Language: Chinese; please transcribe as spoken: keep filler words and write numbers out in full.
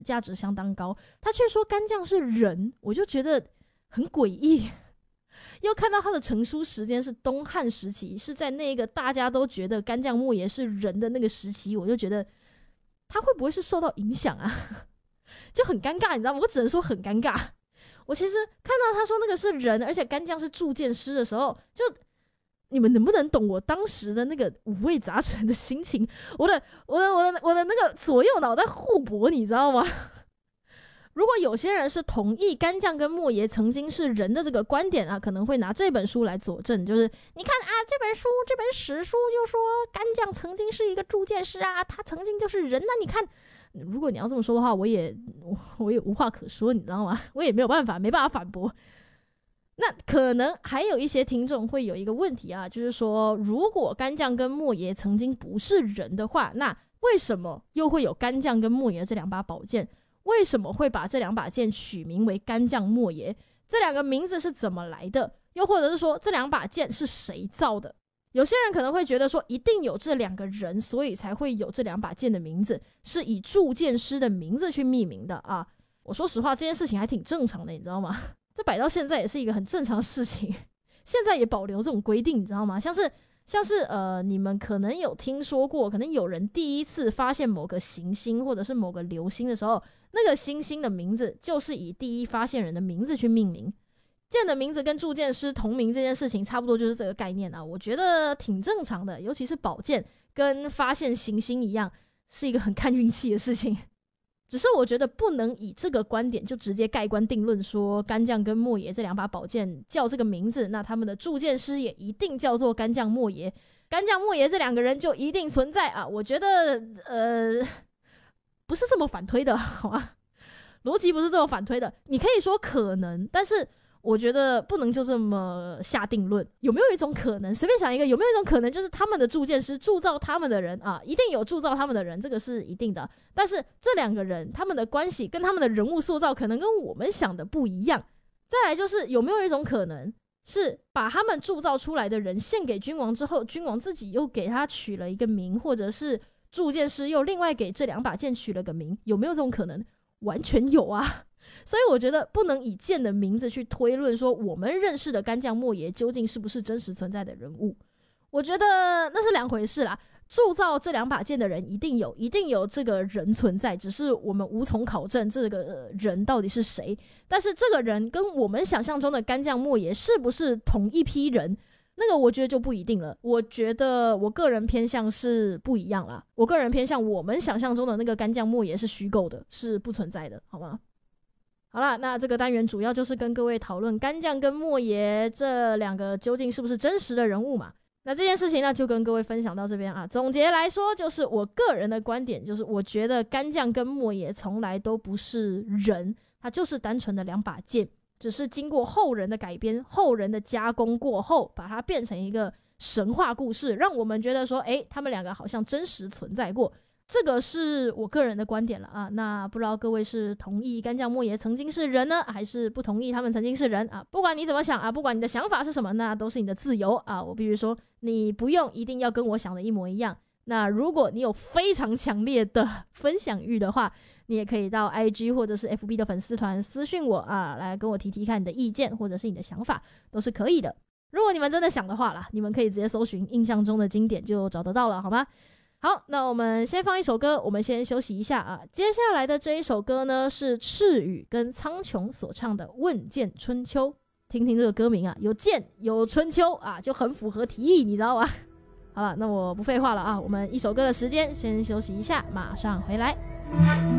价值相当高，他却说干将是人，我就觉得很诡异。又看到他的成书时间是东汉时期，是在那个大家都觉得干将莫邪是人的那个时期，我就觉得他会不会是受到影响啊？就很尴尬，你知道吗？我只能说很尴尬。我其实看到他说那个是人，而且干将是铸剑师的时候，就你们能不能懂我当时的那个五味杂陈的心情？我的我的我的我的那个左右脑袋互搏，你知道吗？如果有些人是同意干将跟莫邪曾经是人的这个观点啊，可能会拿这本书来佐证，就是你看啊，这本书这本史书就说干将曾经是一个铸剑师啊，他曾经就是人，那你看，如果你要这么说的话，我也 我, 我也无话可说，你知道吗？我也没有办法没办法反驳。那可能还有一些听众会有一个问题啊，就是说如果干将跟莫邪曾经不是人的话，那为什么又会有干将跟莫邪这两把宝剑？为什么会把这两把剑取名为干将莫邪？这两个名字是怎么来的？又或者是说这两把剑是谁造的？有些人可能会觉得说一定有这两个人，所以才会有这两把剑的名字是以铸剑师的名字去命名的啊。我说实话，这件事情还挺正常的，你知道吗？这摆到现在也是一个很正常的事情，现在也保留这种规定，你知道吗？像是像是呃，你们可能有听说过，可能有人第一次发现某个行星或者是某个流星的时候，那个星星的名字就是以第一发现人的名字去命名。剑的名字跟铸剑师同名这件事情差不多就是这个概念啊，我觉得挺正常的，尤其是宝剑跟发现行星一样，是一个很看运气的事情。只是我觉得不能以这个观点就直接盖棺定论说干将跟莫邪这两把宝剑叫这个名字，那他们的铸剑师也一定叫做干将莫邪，干将莫邪这两个人就一定存在啊。我觉得呃不是这么反推的，好吗？逻辑不是这么反推的。你可以说可能，但是我觉得不能就这么下定论。有没有一种可能，随便想一个，有没有一种可能就是他们的铸剑师铸造他们的人啊，一定有铸造他们的人，这个是一定的。但是这两个人他们的关系跟他们的人物塑造可能跟我们想的不一样。再来就是有没有一种可能是把他们铸造出来的人献给君王之后，君王自己又给他取了一个名，或者是铸剑师又另外给这两把剑取了个名，有没有这种可能？完全有啊。所以我觉得不能以剑的名字去推论说我们认识的干将莫邪究竟是不是真实存在的人物，我觉得那是两回事啦。铸造这两把剑的人一定有一定有这个人存在，只是我们无从考证这个人到底是谁。但是这个人跟我们想象中的干将莫邪是不是同一批人，那个我觉得就不一定了。我觉得我个人偏向是不一样啦，我个人偏向我们想象中的那个干将莫邪是虚构的，是不存在的，好吗？好啦，那这个单元主要就是跟各位讨论干将跟莫邪这两个究竟是不是真实的人物嘛。那这件事情呢就跟各位分享到这边啊。总结来说，就是我个人的观点，就是我觉得干将跟莫邪从来都不是人，它就是单纯的两把剑，只是经过后人的改编，后人的加工过后，把它变成一个神话故事，让我们觉得说诶，他们两个好像真实存在过。这个是我个人的观点了啊，那不知道各位是同意干将莫邪曾经是人呢，还是不同意他们曾经是人啊？不管你怎么想啊，不管你的想法是什么，那都是你的自由啊。我必须说，你不用一定要跟我想的一模一样。那如果你有非常强烈的分享欲的话，你也可以到 I G 或者是 F B 的粉丝团私讯我啊，来跟我提提看你的意见或者是你的想法，都是可以的。如果你们真的想的话啦，你们可以直接搜寻印象中的经典就找得到了，好吗？好，那我们先放一首歌，我们先休息一下啊。接下来的这一首歌呢，是赤羽跟苍穹所唱的《问剑春秋》。听听这个歌名啊，有剑有春秋啊，就很符合题意，你知道吗？好了，那我不废话了啊，我们一首歌的时间先休息一下，马上回来。